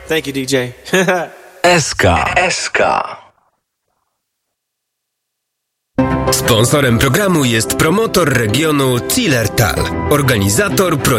Thank you, DJ. SK. Sponsorem programu jest promotor regionu Zillertal, organizator projektu